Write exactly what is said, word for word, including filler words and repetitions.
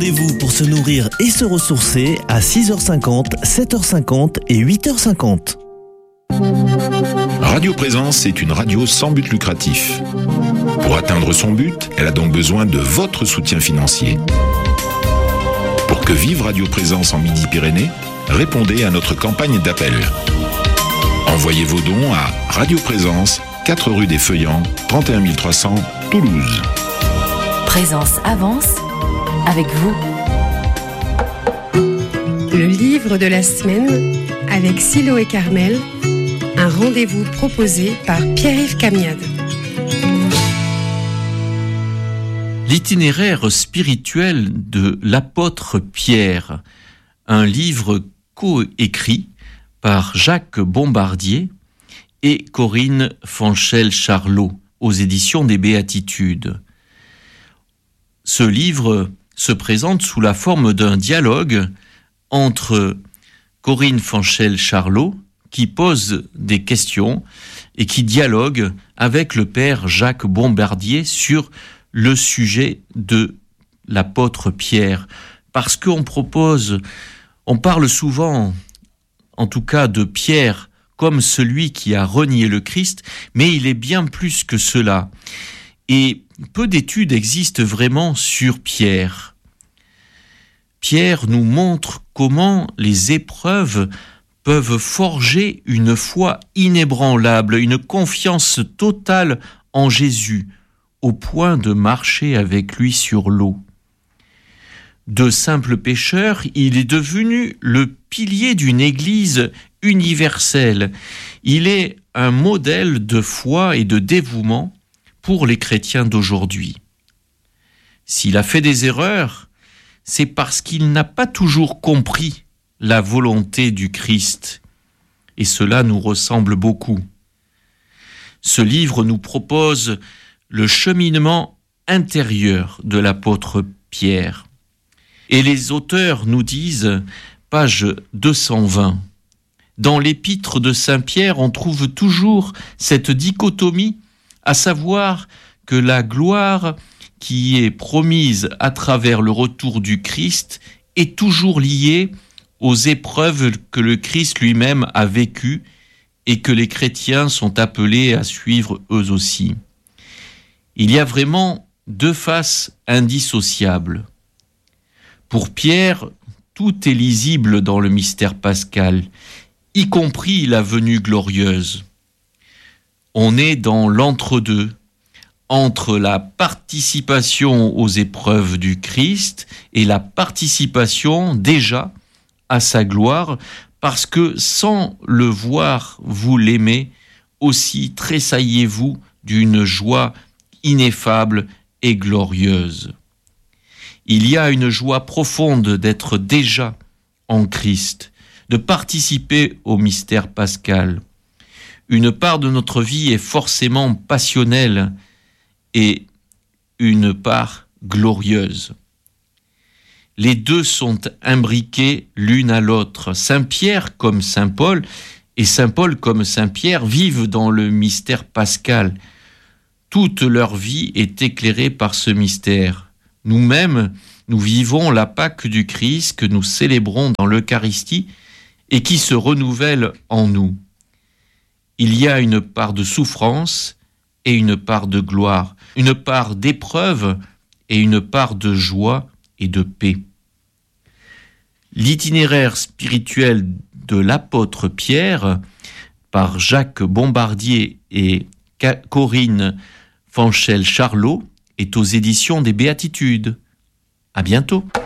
Rendez-vous pour se nourrir et se ressourcer à six heures cinquante, sept heures cinquante et huit heures cinquante. Radio Présence est une radio sans but lucratif. Pour atteindre son but, elle a donc besoin de votre soutien financier. Pour que vive Radio Présence en Midi-Pyrénées, répondez à notre campagne d'appel. Envoyez vos dons à Radio Présence, quatre rue des Feuillants, trente et un mille trois cents, Toulouse. Présence avance avec vous. Le livre de la semaine avec Silo et Carmel, un rendez-vous proposé par Pierre-Yves Camiade. L'itinéraire spirituel de l'apôtre Pierre, un livre co-écrit par Jacques Bombardier et Corinne Fanchel-Charlot aux éditions des Béatitudes. Ce livre se présente sous la forme d'un dialogue entre Corinne Fanchel-Charlot, qui pose des questions et qui dialogue avec le père Jacques Bombardier sur le sujet de l'apôtre Pierre. Parce qu'on propose, on parle souvent, en tout cas de Pierre, comme celui qui a renié le Christ, mais il est bien plus que cela. Et peu d'études existent vraiment sur Pierre. Pierre nous montre comment les épreuves peuvent forger une foi inébranlable, une confiance totale en Jésus, au point de marcher avec lui sur l'eau. De simple pécheur, il est devenu le pilier d'une église universelle. Il est un modèle de foi et de dévouement pour les chrétiens d'aujourd'hui. S'il a fait des erreurs, c'est parce qu'il n'a pas toujours compris la volonté du Christ. Et cela nous ressemble beaucoup. Ce livre nous propose le cheminement intérieur de l'apôtre Pierre. Et les auteurs nous disent, page deux cent vingt, dans l'épître de Saint Pierre, on trouve toujours cette dichotomie, à savoir que la gloire qui est promise à travers le retour du Christ est toujours liée aux épreuves que le Christ lui-même a vécues et que les chrétiens sont appelés à suivre eux aussi. Il y a vraiment deux faces indissociables. Pour Pierre, tout est lisible dans le mystère pascal, y compris la venue glorieuse. On est dans l'entre-deux, entre la participation aux épreuves du Christ et la participation déjà à sa gloire, parce que sans le voir, vous l'aimez, aussi tressaillez-vous d'une joie ineffable et glorieuse. Il y a une joie profonde d'être déjà en Christ, de participer au mystère pascal. Une part de notre vie est forcément passionnelle et une part glorieuse. Les deux sont imbriqués l'une à l'autre. Saint Pierre comme Saint Paul et Saint Paul comme Saint Pierre vivent dans le mystère pascal. Toute leur vie est éclairée par ce mystère. Nous-mêmes, nous vivons la Pâque du Christ que nous célébrons dans l'Eucharistie et qui se renouvelle en nous. Il y a une part de souffrance et une part de gloire, une part d'épreuve et une part de joie et de paix. L'itinéraire spirituel de l'apôtre Pierre, par Jacques Bombardier et Corinne Fanchel-Charlot, est aux éditions des Béatitudes. À bientôt.